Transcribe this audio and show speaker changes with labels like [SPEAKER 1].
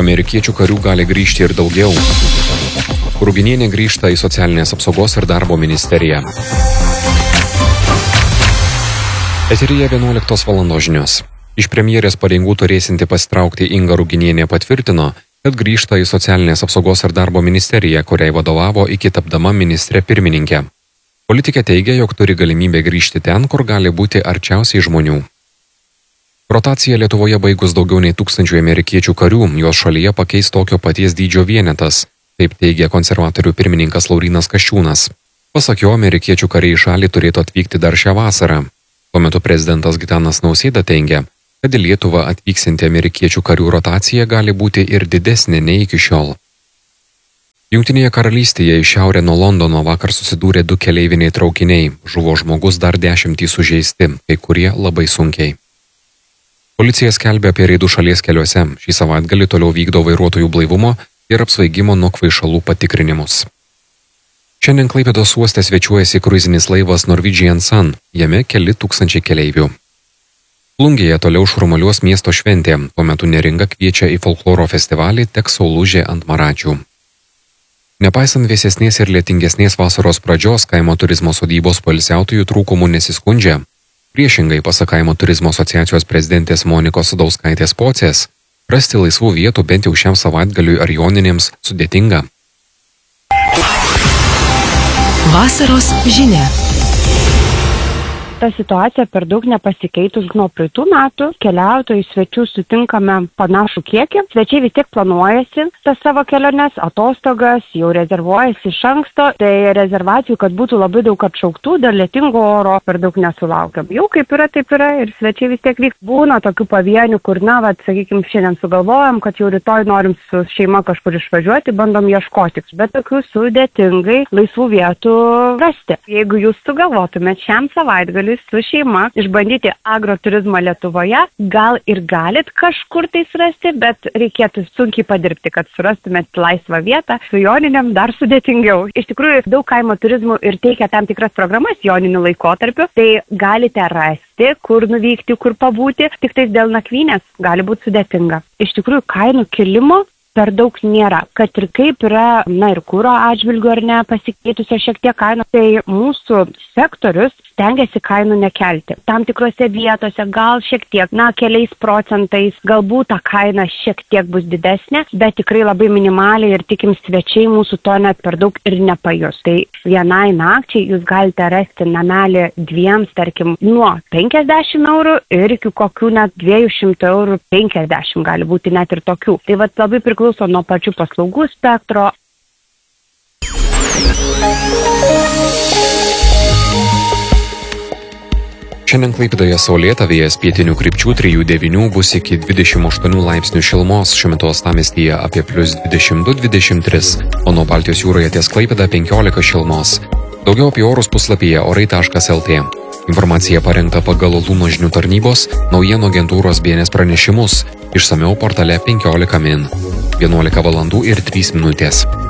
[SPEAKER 1] Amerikiečių karių gali grįžti ir daugiau. Ruginienė grįžta į socialinės apsaugos ir darbo ministeriją. Eteryje 11 valandos žinios. Iš premjerės pareigų turėsinti pasitraukti Inga Ruginienė patvirtino, kad grįžta į socialinės apsaugos ir darbo ministeriją, kuriai vadovavo iki tapdama ministrė pirmininkė. Politikė teigia, jog turi galimybę grįžti ten, kur gali būti arčiausiai žmonių. Rotaciją Lietuvoje baigus daugiau nei 1000 amerikiečių karių, jos šalyje pakeis tokio paties dydžio vienetas, taip teigia konservatorių pirmininkas Laurynas Kasčiūnas. Pasak jo, amerikiečių kariai į šalį turėtų atvykti dar šią vasarą. Tuo metu prezidentas Gitanas Nausėda teigia, kad į Lietuvą atvyksinti amerikiečių karių rotacija gali būti ir didesnė nei iki šiol. Jungtinėje karalystėje į šiaurę nuo Londono vakar susidūrė 2 keleiviniai traukiniai, žuvo žmogus, dar 10 sužeisti, kai kurie labai sunkiai. Policija skelbia apie reidų šalies keliuose, šį savaitgalį toliau vykdo vairuotojų blaivumo ir apsvaigimo nuo kvaišalų patikrinimus. Šiandien Klaipėdos uoste svečiuojasi kruizinis laivas Norwegian Sun, jame keli tūkstančiai keleivių. Plungėje toliau šurmuliuos miesto šventė, tuo metu Neringa kviečia į folkloro festivalį Teks saulužė ant Maračių. Nepaisant vėsesnės ir lietingesnės vasaros pradžios, kaimo turizmo sodybos poilsiautojų trūkumų nesiskundžia. Priešingai, pasak kaimo turizmo asociacijos prezidentės Monikos Sadauskaitės Pocės, rasti laisvų vietų bent jau šiam savaitgaliui ar joninėms sudėtinga.
[SPEAKER 2] Vasaros žinia.
[SPEAKER 3] Ta situacija per daug nepasikeitus nuo praeitų metų. Keliautojų svečių sutinkame panašų kiekį. Svečiai vis tiek planuojasi tas savo keliones, atostogas, jau rezervuojasi iš anksto. Tai rezervacijų, kad būtų labai daug atšauktų, dėl lietingo oro per daug nesulaukiam. Jau kaip yra, taip yra ir svečiai vis tiek vyks. Būna tokių pavienių, kur, sakykime, šiandien sugalvojam, kad jau rytoj norim su šeima kažkur išvažiuoti, bandom ieškoti. Bet tokių sudėtingai laisvų vietų rasti. Jeigu jūs sugalvotumėt šiam savaitgaliui su šeima išbandyti agroturizmą Lietuvoje, gal ir galit kažkur tai surasti, bet reikėtų sunkiai padirbti, kad surastumėt laisvą vietą. Su joninėm dar sudėtingiau. Iš tikrųjų, daug kaimo turizmų ir teikia tam tikras programas joninių laikotarpiu, tai galite rasti, kur nuvykti, kur pabūti, tik tais dėl nakvynės gali būti sudėtinga. Iš tikrųjų, kainų kilimo per daug nėra. Kad ir kaip yra, ir kuro atžvilgiu ar ne, pasikeitusios šiek tiek kainos, tai mūsų sektorius stengiasi kainų nekelti. Tam tikrose vietose gal šiek tiek, keliais procentais, galbūt ta kaina šiek tiek bus didesnė, bet tikrai labai minimaliai ir tikim svečiai mūsų to net per daug ir nepajus. Tai vienai nakčiai jūs galite rasti namelį 2, tarkim, nuo 50 eurų ir iki kokių net 200 eurų 50 gali būti net ir tokių. Tai labai priklauso nuo pačių paslaugų spektro.
[SPEAKER 1] Šiandien Klaipėdoje saulėta, vėjas pietinių krypčių 3–9 bus iki 28 laipsnių šilumos, šiuo metu uostamiestyje apie +22–23, o nuo Baltijos jūroje ties Klaipėda 15 šilumos. Daugiau apie orus puslapyje orai.lt. Informacija parengta pagal Luno žinių tarnybos, naujienų agentūros BNS pranešimus, išsamiau portale 15 min. 11 valandų ir 3 minutės.